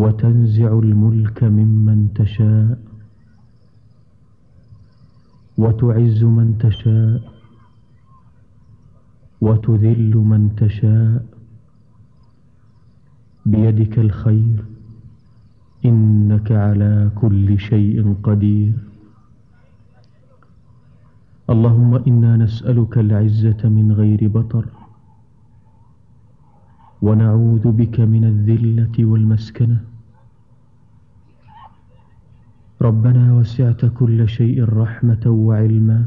وتنزع الملك ممن تشاء وتعز من تشاء وتذل من تشاء بيدك الخير إنك على كل شيء قدير. اللهم إنا نسألك العزة من غير بطر ونعوذ بك من الذلة والمسكنة. ربنا وسعت كل شيء رحمة وعلما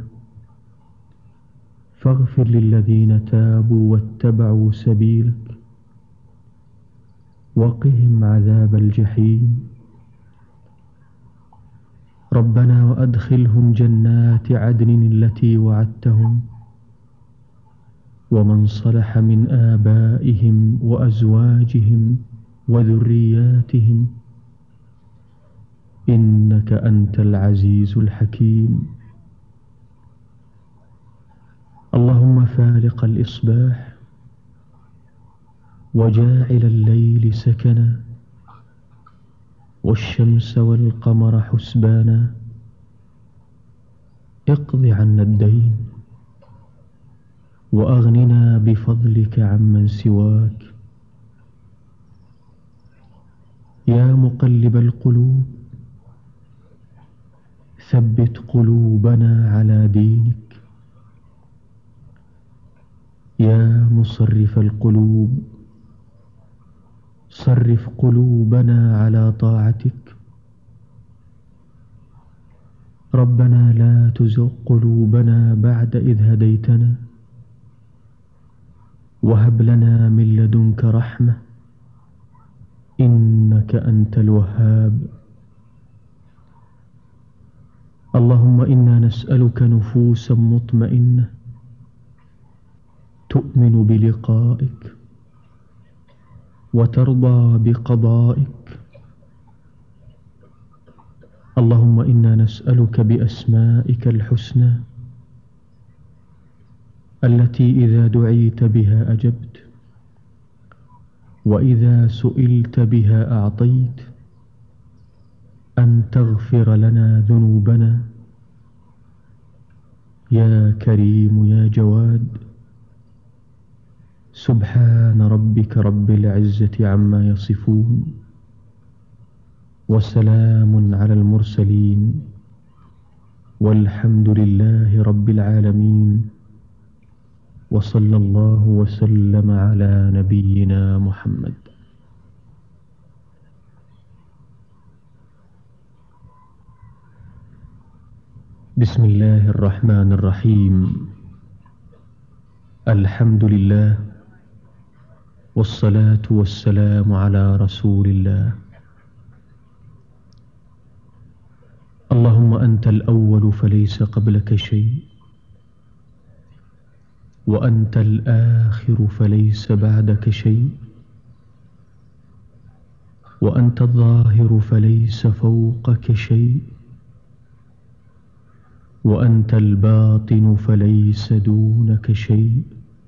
فاغفر للذين تابوا واتبعوا سبيلك وقهم عذاب الجحيم. ربنا وأدخلهم جنات عدن التي وعدتهم ومن صلح من آبائهم وأزواجهم وذرياتهم إنك أنت العزيز الحكيم. اللهم فالق الإصباح وجاعل الليل سكنا والشمس والقمر حسبانا اقض عنا الدين وأغننا بفضلك عمن سواك. يا مقلب القلوب ثبت قلوبنا على دينك. يا مصرف القلوب صرف قلوبنا على طاعتك. ربنا لا تزغ قلوبنا بعد إذ هديتنا وهب لنا من لدنك رحمة إنك أنت الوهاب. اللهم إنا نسألك نفوسا مطمئنة تؤمن بلقائك وترضى بقضائك. اللهم إنا نسألك بأسمائك الحسنى التي إذا دعيت بها أجبت وإذا سئلت بها أعطيت أن تغفر لنا ذنوبنا يا كريم يا جواد. سبحان ربك رب العزة عما يصفون وسلام على المرسلين والحمد لله رب العالمين وصلى الله وسلم على نبينا محمد. بسم الله الرحمن الرحيم. الحمد لله والصلاة والسلام على رسول الله. اللهم أنت الأول فليس قبلك شيء وأنت الآخر فليس بعدك شيء وأنت الظاهر فليس فوقك شيء وأنت الباطن فليس دونك شيء.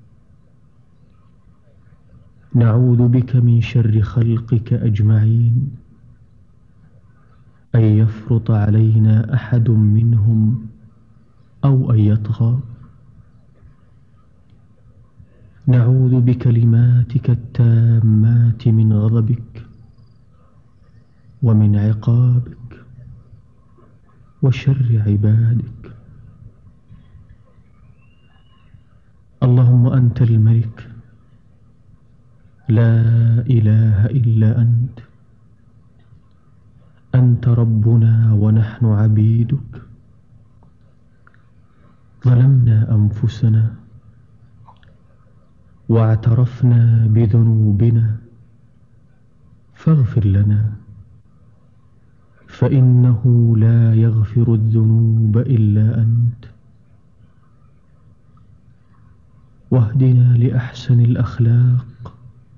نعوذ بك من شر خلقك أجمعين أن يفرط علينا أحد منهم أو أن يطغى. نعوذ بكلماتك التامات من غضبك ومن عقابك وشر عبادك. اللهم أنت الملك لا إله إلا أنت. أنت ربنا ونحن عبيدك. ظلمنا أنفسنا واعترفنا بذنوبنا فاغفر لنا فإنه لا يغفر الذنوب إلا أنت. واهدنا لأحسن الأخلاق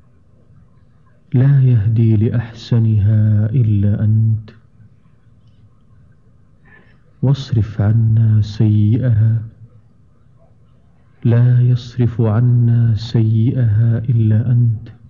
لا يهدي لأحسنها إلا أنت. واصرف عنا سيئها لا يصرف عنا سيئها إلا أنت.